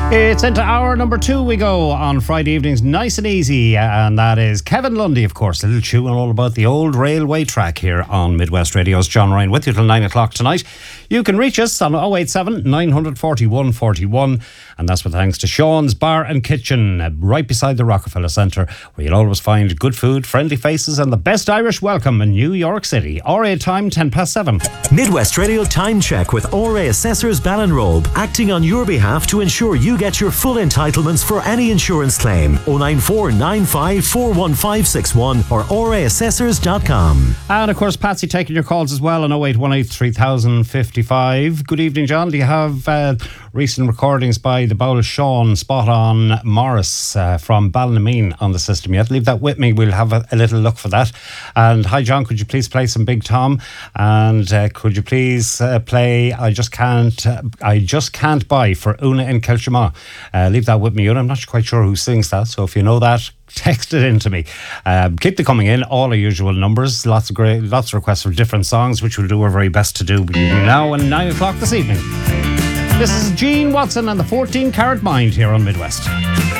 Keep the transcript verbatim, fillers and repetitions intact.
It's into hour number two we go on Friday evenings, nice and easy, and that is Kevin Lundy, of course, a little tune all about the old railway track here on Midwest Radio's John Ryan with you till nine o'clock tonight. You can reach us on oh eight seven, nine four one, four one, and that's with thanks to Sean's Bar and Kitchen, uh, right beside the Rockefeller Centre, where you'll always find good food, friendly faces, and the best Irish welcome in New York City. R A time, ten past seven. Midwest Radio Time Check with R A Assessors Ballinrobe, acting on your behalf to ensure you get your full entitlements for any insurance claim. oh nine four nine five four one five six one or r a assessors dot com. And of course, Patsy taking your calls as well on oh eight one eight, three thousand fifty-five. Good evening, John. Do you have uh, recent recordings by the Bowl of Sean Spot on Morris uh, from Ballinameen on the system yet? Leave that with me. We'll have a, a little look for that. And hi, John, could you please play some Big Tom? And uh, could you please uh, play I Just Can't uh, I Just Can't Buy for Una in Kilchama? Uh, leave that with me. I'm not quite sure who sings that, so if you know that, text it in to me. Um, keep them coming in, all our usual numbers. Lots of great, lots of requests for different songs, which we'll do our very best to do between now and nine o'clock this evening. This is Gene Watson and the fourteen Carat Mind here on Midwest.